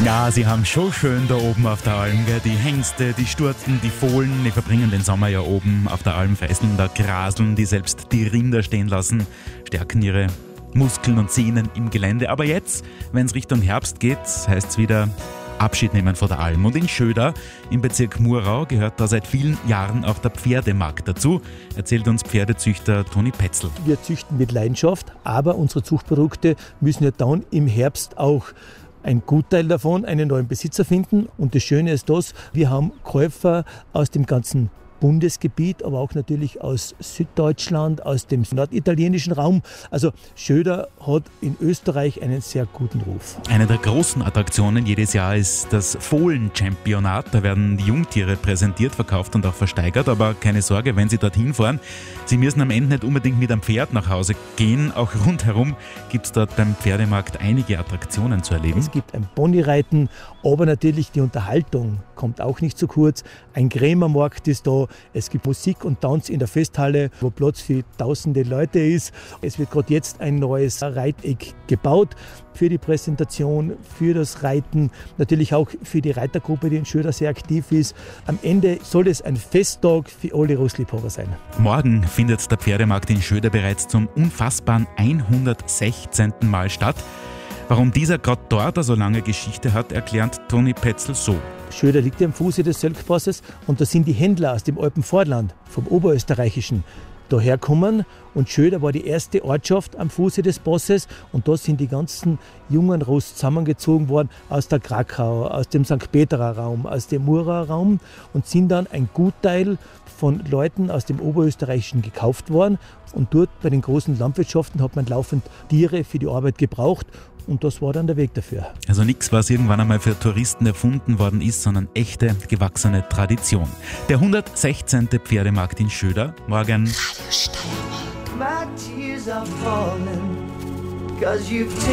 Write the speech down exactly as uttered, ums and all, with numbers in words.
Ja, sie haben schon schön da oben auf der Alm, gell? Die Hengste, die Sturzen, die Fohlen, die verbringen den Sommer ja oben auf der Alm, fesseln da Graseln, die selbst die Rinder stehen lassen, stärken ihre Muskeln und Sehnen im Gelände. Aber jetzt, wenn es Richtung Herbst geht, heißt es wieder Abschied nehmen von der Alm. Und in Schöder, im Bezirk Murau, gehört da seit vielen Jahren auch der Pferdemarkt dazu, erzählt uns Pferdezüchter Toni Petzl. Wir züchten mit Leidenschaft, aber unsere Zuchtprodukte müssen ja dann im Herbst auch ein Gutteil davon einen neuen Besitzer finden. Und das Schöne ist das, wir haben Käufer aus dem ganzen Bundesgebiet, aber auch natürlich aus Süddeutschland, aus dem norditalienischen Raum. Also Schöder hat in Österreich einen sehr guten Ruf. Eine der großen Attraktionen jedes Jahr ist das Fohlen-Championat. Da werden die Jungtiere präsentiert, verkauft und auch versteigert. Aber keine Sorge, wenn Sie dorthin fahren, Sie müssen am Ende nicht unbedingt mit einem Pferd nach Hause gehen. Auch rundherum gibt es dort beim Pferdemarkt einige Attraktionen zu erleben. Es gibt ein Ponyreiten, aber natürlich die Unterhaltung kommt auch nicht zu kurz. Ein Krämermarkt ist da. Es gibt Musik und Tanz in der Festhalle, wo Platz für tausende Leute ist. Es wird gerade jetzt ein neues Reiteck gebaut für die Präsentation, für das Reiten, natürlich auch für die Reitergruppe, die in Schöder sehr aktiv ist. Am Ende soll es ein Festtag für alle Rossliebhaber sein. Morgen findet der Pferdemarkt in Schöder bereits zum unfassbaren hundertsechzehnten Mal statt. Warum dieser gerade dort so lange Geschichte hat, erklärt Toni Petzl so. Schöder liegt ja am Fuße des Sölkpasses und da sind die Händler aus dem Alpenvorland, vom Oberösterreichischen, daherkommen. Und Schöder war die erste Ortschaft am Fuße des Passes und da sind die ganzen jungen Ross zusammengezogen worden aus der Krakau, aus dem Sankt Peterer Raum, aus dem Murauer Raum und sind dann ein Gutteil von Leuten aus dem Oberösterreichischen gekauft worden. Und dort bei den großen Landwirtschaften hat man laufend Tiere für die Arbeit gebraucht. Und das war dann der Weg dafür. Also nichts, was irgendwann einmal für Touristen erfunden worden ist, sondern echte, gewachsene Tradition. Der hundertsechzehnte Pferdemarkt in Schöder. Morgen. Radio Steiermark.